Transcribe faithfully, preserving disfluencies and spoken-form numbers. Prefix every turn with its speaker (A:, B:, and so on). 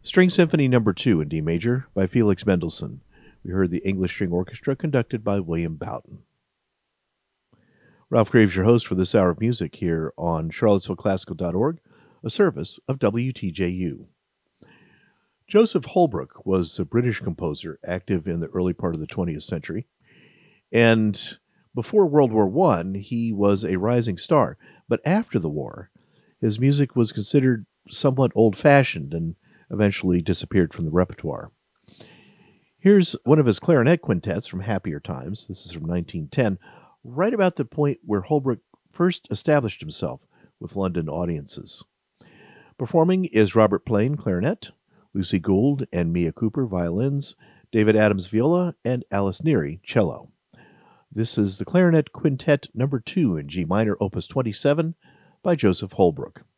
A: String Symphony Number two in D major by Felix Mendelssohn. We heard the English String Orchestra conducted by William Boughton. Ralph Graves, your host for this hour of music here on Charlottesville Classical dot org, a service of W T J U. Joseph Holbrook was a British composer active in the early part of the twentieth century. And before World War One, he was a rising star. But after the war, his music was considered somewhat old-fashioned and eventually disappeared from the repertoire. Here's one of his clarinet quintets from Happier Times. This is from nineteen ten, right about the point where Holbrook first established himself with London audiences. Performing is Robert Plain, clarinet, Lucy Gould and Mia Cooper, violins, David Adams, viola, and Alice Neary, cello. This is the Clarinet Quintet Number two in G minor, Opus twenty-seven, by Joseph Holbrook.